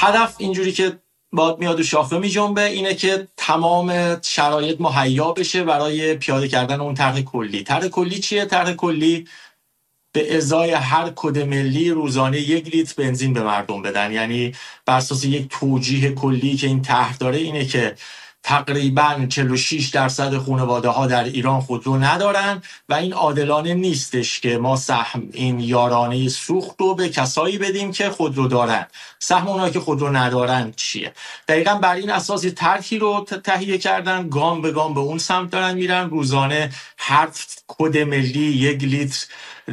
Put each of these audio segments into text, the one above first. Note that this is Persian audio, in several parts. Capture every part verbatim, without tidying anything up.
هدف اینجوری که باد میاد و شاخه می جنبه اینه که تمام شرایط مهیا بشه برای پیاده کردن اون طرح کلی. طرح کلی چیه؟ طرح کلی به ازای هر کد ملی روزانه یک لیتر بنزین به مردم بدن. یعنی بر اساس یک توجیه کلی که این طرح داره اینه که تقریباً چهل و شش درصد خانواده ها در ایران خودرو ندارن و این عادلانه نیستش که ما سهم این یارانه سوخت رو به کسایی بدیم که خودرو دارن. سهم اونایی که خودرو ندارن چیه؟ دقیقاً بر این اساس طرحی رو تهیه کردن، گام به گام به اون سمت دارن میرن. روزانه هر کد ملی یک لیتر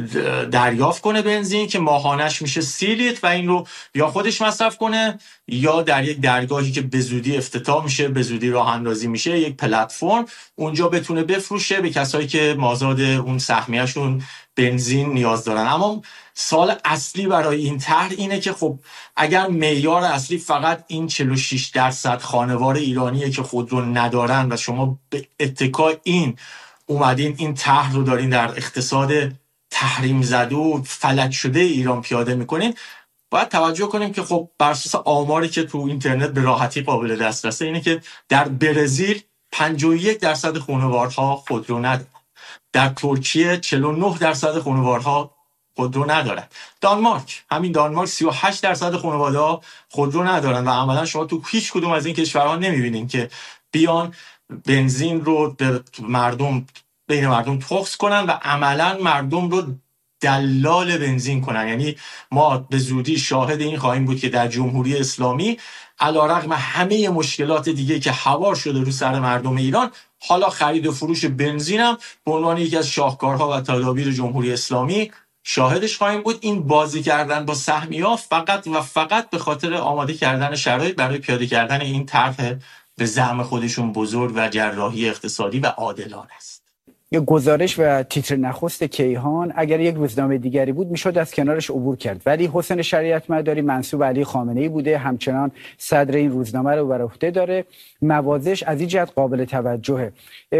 دریافت کنه بنزین که ماهانش میشه سی لیتر و این رو یا خودش مصرف کنه یا در یک درگاهی که به زودی افتتاح میشه، به زودی راه اندازی میشه، یک پلتفرم، اونجا بتونه بفروشه به کسایی که مازاد اون سهمیه‌شون بنزین نیاز دارن. اما سوال اصلی برای این طرح اینه که خب اگر معیار اصلی فقط این چهل و شش درصد خانوار ایرانیه که خودرو ندارن و شما به اتکای این اومدین این طرح رو دارین در اقتصاد تحریم زده و فلج شده ایران پیاده میکنین، باید توجه کنیم که خب بر اساس آماری که تو اینترنت به راحتی قابل دسترسه اینه که در برزیل پنجاه و یک درصد خانوارها خودرو ندارن، در ترکیه چهل و نه درصد خانوارها خودرو ندارن، دانمارک همین دانمارک سی و هشت درصد خانواده‌ها خودرو ندارن و عملا شما تو هیچ کدوم از این کشورها نمیبینین که بیان بنزین رو به مردم بین مردم تخص کنن و عملا مردم رو دلال بنزین کنن. یعنی ما به زودی شاهد این خواهیم بود که در جمهوری اسلامی علیرغم همه مشکلات دیگه که هوار شده رو سر مردم ایران، حالا خرید و فروش بنزین هم به عنوان یکی از شاهکارها و تدابیر جمهوری اسلامی شاهدش خواهیم بود. این بازی کردن با سهمیه‌ها فقط و فقط به خاطر آماده کردن شرایط برای پیاده کردن این طرح به زعم خودشون بزرگ و جراحی اقتصادی و عادلانه است. یک گزارش و تیتر نخست کیهان اگر یک روزنامه دیگری بود میشد از کنارش عبور کرد، ولی حسین شریعت مداری منسوب علی خامنه‌ای بوده، همچنان صدر این روزنامه رو بر عهده داره. موازش از این جهت قابل توجهه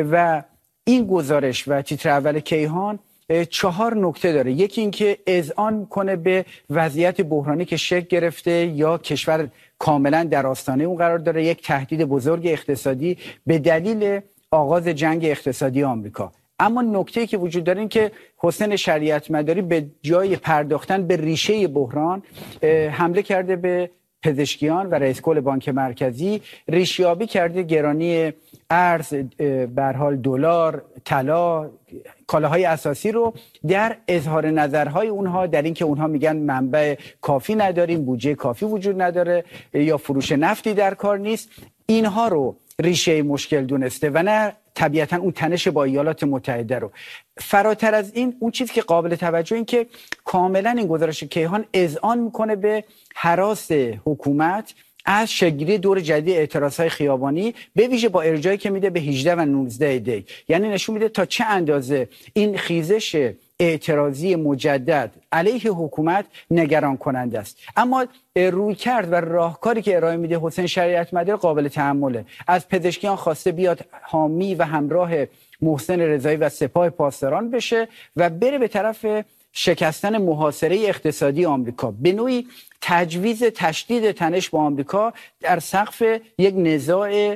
و این گزارش و تیتر اول کیهان چهار نکته داره. یکی این که اذعان کنه به وضعیت بحرانی که شکل گرفته یا کشور کاملا در آستانه اون قرار داره، یک تهدید بزرگ اقتصادی به دلیل آغاز جنگ اقتصادی آمریکا. اما نکته‌ای که وجود داره این که حسین شریعت مداری به جای پرداختن به ریشه بحران حمله کرده به پزشکیان و رئیس کل بانک مرکزی، ریشه‌یابی کرده گرانی ارز، به هر حال دلار، طلا، کالاهای اساسی رو در اظهار نظرهای اونها در اینکه اونها میگن منبع کافی نداریم، بودجه کافی وجود نداره یا فروش نفتی در کار نیست، اینها رو ریشه مشکل دونسته و نه طبیعتا اون تنش با ایالات متحده رو. فراتر از این اون چیزی که قابل توجه این که کاملا این گزارش کیهان اذعان میکنه به هراس حکومت از شکل‌گیری دور جدید اعتراض‌های خیابانی، به ویژه با ارجاعی که میده به هجده و نوزده دی. یعنی نشون میده تا چه اندازه این خیزش اعتراضی مجدد علیه حکومت نگران کننده است. اما روی کرد و راهکاری که ارائه میده حسین شریعت مداری قابل تأمله. از پزشکیان خواسته بیاد حامی و همراه محسن رضایی و سپاه پاسداران بشه و بره به طرف شکستن محاصره اقتصادی آمریکا، به نوعی تجویز تشدید تنش با آمریکا در سقف یک نزاع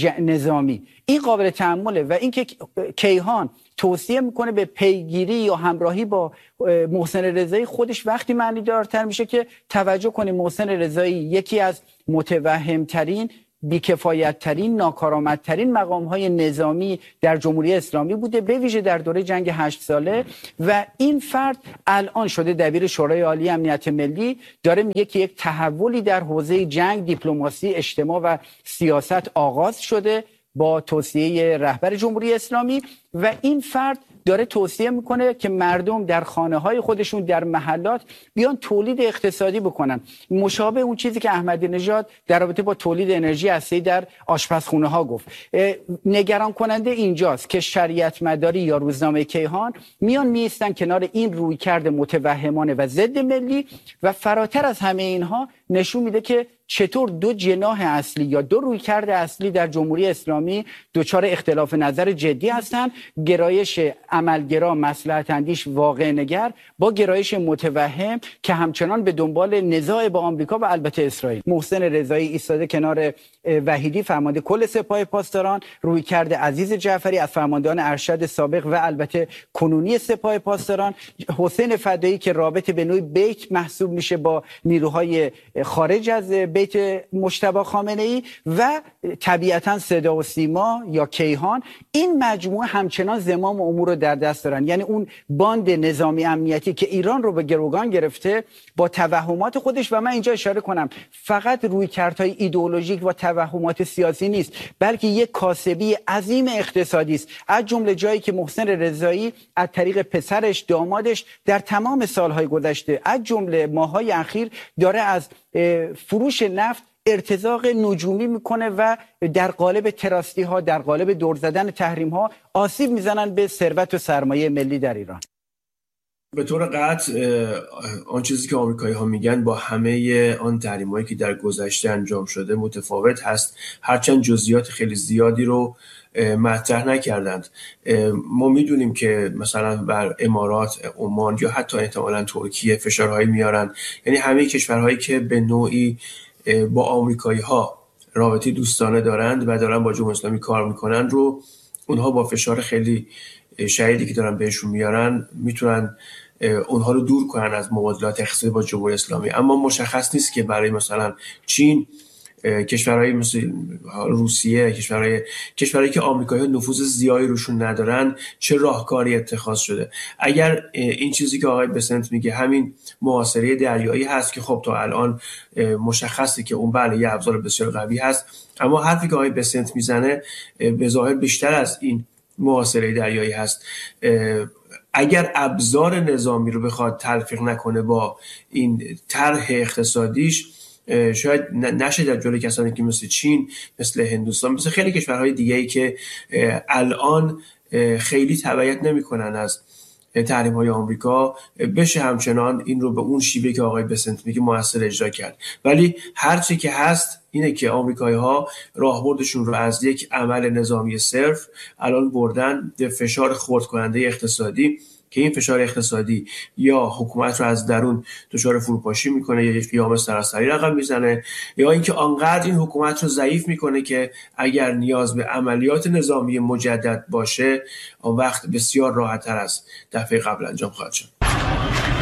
نظامی. این قابل تأمله و اینکه کیهان توصیه میکنه به پیگیری یا همراهی با محسن رضایی، خودش وقتی معنی دارتر میشه که توجه کنیم محسن رضایی یکی از متوهمترین، بیکفایت‌ترین، ناکارآمدترین مقام‌های نظامی در جمهوری اسلامی بوده، به ویژه در دوره جنگ هشت ساله، و این فرد الان شده دبیر شورای عالی امنیت ملی، داره میگه که یک تحولی در حوزه جنگ، دیپلماسی، اجتماع و سیاست آغاز شده با توصیه رهبر جمهوری اسلامی و این فرد داره توصیه میکنه که مردم در خانه‌های خودشون در محلات بیان تولید اقتصادی بکنن، مشابه اون چیزی که احمدی نژاد در رابطه با تولید انرژی هسته‌ای در آشپزخونه‌ها گفت. نگران کننده اینجاست که شریعت مداری یا روزنامه کیهان میان میستن کنار این رویکرد متوهمانه و ضد ملی و فراتر از همه اینها نشون میده که چطور دو جناح اصلی یا دو رویکرد اصلی در جمهوری اسلامی دچار اختلاف نظر جدی هستند. گرایش عملگرا مصلحت اندیش واقع نگر با گرایش متوهم که همچنان به دنبال نزاع با آمریکا و البته اسرائیل. محسن رضایی ایستاده کنار وحیدی فرمانده کل سپاه پاسداران، رویکرد عزیز جعفری از فرماندهان ارشد سابق و البته کنونی سپاه پاسداران، حسین فدایی که رابطه به نوعی بیت محسوب میشه با نیروهای خارج از بیت مجتبی خامنه‌ای و طبیعتا صدا و سیما یا کیهان. این مجموعه همچنان زمام امور رو در دست دارن. یعنی اون باند نظامی امنیتی که ایران رو به گروگان گرفته با توهمات خودش، و من اینجا اشاره کنم فقط رویکردهای ایدئولوژیک و توهمات سیاسی نیست، بلکه یک کاسبی عظیم اقتصادی است، از جمله جایی که محسن رضایی از طریق پسرش دامادش در تمام سالهای گذشته از جمله ماه‌های اخیر داره از فروش نفت ارتزاق نجومی میکنه و در قالب تراستی ها، در قالب دور زدن تحریم ها آسیب میزنن به ثروت و سرمایه ملی در ایران. به طور قطع آن چیزی که آمریکایی ها میگن با همه آن تحریم هایی که در گذشته انجام شده متفاوت هست، هرچند جزئیات خیلی زیادی رو مطرح نکردند. ما میدونیم که مثلا بر امارات، عمان یا حتی احتمالاً ترکیه فشارهایی میارن، یعنی همه کشورهایی که به نوعی با آمریکایی ها رابطه دوستانه دارند و دارن با جمهوری اسلامی کار میکنن رو اونها با فشار خیلی شدیدی که دارن بهشون میارن میتونن اونها رو دور کنن از مبادلات اقتصادی با جمهوری اسلامی. اما مشخص نیست که برای مثلا چین، کشورهای مثل روسیه، کشورهای کشورهایی که آمریکایی‌ها نفوذ زیادی روشون ندارن چه راهکاری اتخاذ شده. اگر این چیزی که آقای بسنت میگه همین محاصره دریایی هست که خب تا الان مشخصه که اون بله یه ابزار بسیار قوی هست، اما حرفی که آقای بسنت میزنه به ظاهر بیشتر از این محاصره دریایی هست. اگر ابزار نظامی رو بخواد تلفیق نکنه با این طرح اقتصادیش، شاید نشه در جلوی کسانی که مثل چین، مثل هندوستان، مثل خیلی کشورهای دیگه‌ای که الان خیلی تبعیت نمی‌کنن از تحریم‌های آمریکا، بشه همچنان این رو به اون شیوه که آقای بسنت میگه موثر اجرا کرد. ولی هرچی که هست اینه که آمریکایی‌ها راهبردشون رو از یک عمل نظامی صرف الان بردن به فشار خرد کننده اقتصادی که این فشار اقتصادی یا حکومت رو از درون دچار فروپاشی میکنه یا یک قیام سراسری رقم میزنه، یا اینکه آنقدر این حکومت رو ضعیف میکنه که اگر نیاز به عملیات نظامی مجدد باشه اون وقت بسیار راحت‌تر از دفعه قبل انجام خواهد شد.